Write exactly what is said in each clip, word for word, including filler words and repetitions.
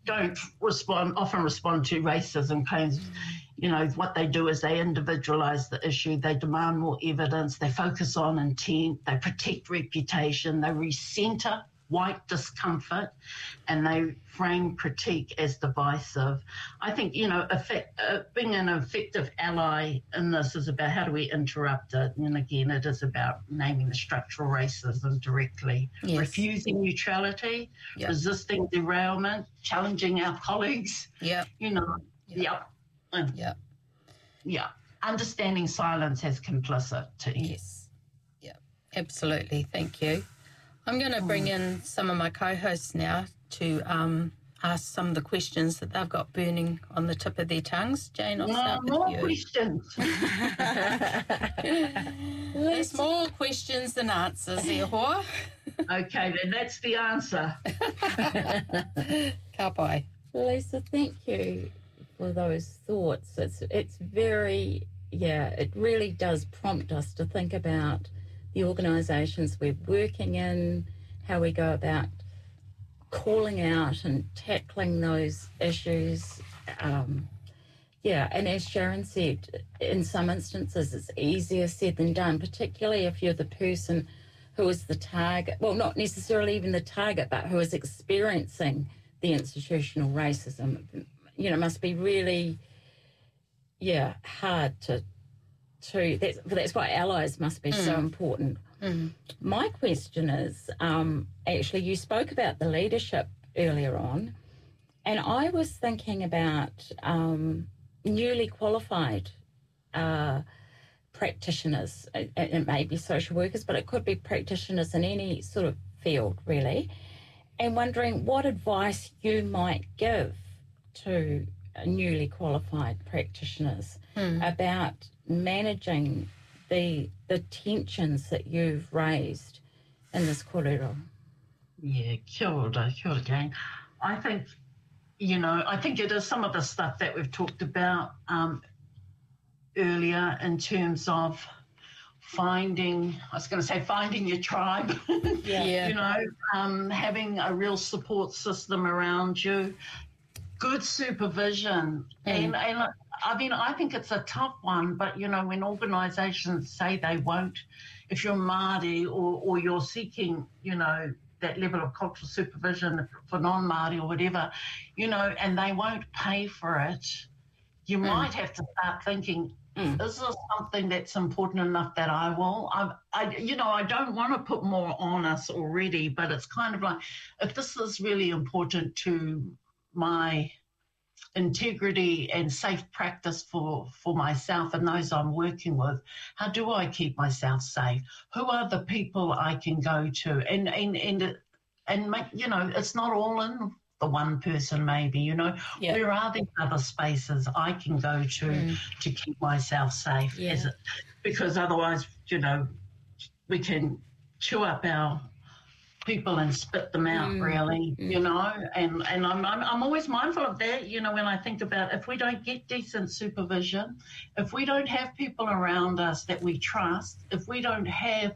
don't respond, often respond to racism claims. You know, what they do is they individualize the issue, they demand more evidence, they focus on intent, they protect reputation, they recenter white discomfort, and they frame critique as divisive. I think, you know, effect, uh, being an effective ally in this is about how do we interrupt it. And again, it is about naming the structural racism directly, yes. refusing neutrality, yep. resisting derailment, challenging our colleagues. Yeah. You know, yeah. Yeah. Yeah. Yeah. Understanding silence as complicity. Yes. Yeah. Absolutely. Thank you. I'm going to bring in some of my co-hosts now to um, ask some of the questions that they've got burning on the tip of their tongues. Jane, I'll no, start with more you. questions. There's more questions than answers, here, Hoa. Okay, then that's the answer. Ka pai. Lisa, thank you for those thoughts. It's it's very, yeah, it really does prompt us to think about the organisations we're working in, how we go about calling out and tackling those issues. Um, yeah, and as Sharon said, in some instances it's easier said than done, particularly if you're the person who is the target, well, not necessarily even the target, but who is experiencing the institutional racism. You know, must be really, yeah, hard to To, that's, that's why allies must be mm. so important. Mm. My question is, um, actually, you spoke about the leadership earlier on, and I was thinking about um, newly qualified uh, practitioners. It, it may be social workers, but it could be practitioners in any sort of field, really, and wondering what advice you might give to newly qualified practitioners mm. about managing the the tensions that you've raised in this korero. Yeah, kia ora, kia ora, Jane. I think, you know, I think it is some of the stuff that we've talked about um, earlier in terms of finding, I was going to say finding your tribe, yeah. yeah. you know, um, having a real support system around you, good supervision. Mm. And, and I mean, I think it's a tough one, but, you know, when organisations say they won't, if you're Māori or, or you're seeking, you know, that level of cultural supervision for non-Māori or whatever, you know, and they won't pay for it, you mm. might have to start thinking, mm. is this something that's important enough that I will? I, I, you know, I don't want to put more on us already, but it's kind of like, if this is really important to my integrity and safe practice for, for myself and those I'm working with, how do I keep myself safe? Who are the people I can go to? And and and, and make, you know, it's not all in the one person maybe, you know. Yeah. Where are these other spaces I can go to mm. to keep myself safe? Yeah. Is it, because otherwise, you know, we can chew up our people and spit them out, mm. really, mm. you know, and, and I'm, I'm I'm always mindful of that, you know, when I think about if we don't get decent supervision, if we don't have people around us that we trust, if we don't have,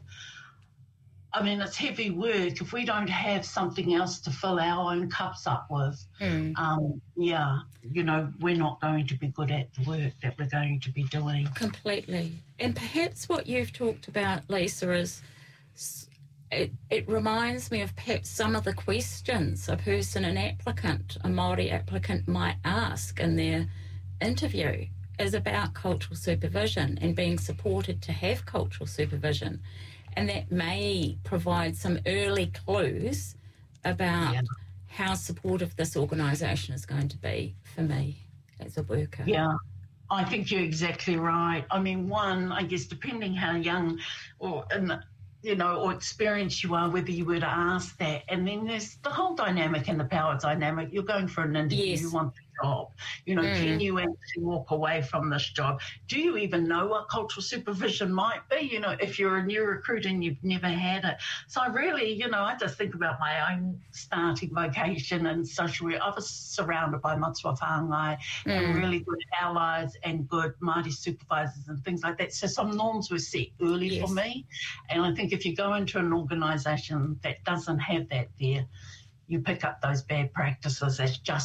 I mean, it's heavy work, if we don't have something else to fill our own cups up with, mm. um, yeah, you know, we're not going to be good at the work that we're going to be doing. Completely. And perhaps what you've talked about, Lisa, is It, it reminds me of perhaps some of the questions a person, an applicant, a Māori applicant might ask in their interview is about cultural supervision and being supported to have cultural supervision. And that may provide some early clues about yeah. how supportive this organisation is going to be for me as a worker. Yeah. I think you're exactly right. I mean, one, I guess, depending how young or in the, you know, or experienced you are, whether you were to ask that. And then there's the whole dynamic and the power dynamic. You're going for an interview, yes. you want the job. You know, mm. can you actually walk away from this job? Do you even know what cultural supervision might be? You know, if you're a new recruit and you've never had it. So I really, you know, I just think about my own starting vocation and social work. I was surrounded by matua whāngai mm. and really good allies and good Māori supervisors and things like that. So some norms were set early yes. for me. And I think if you go into an organisation that doesn't have that there, you pick up those bad practices as just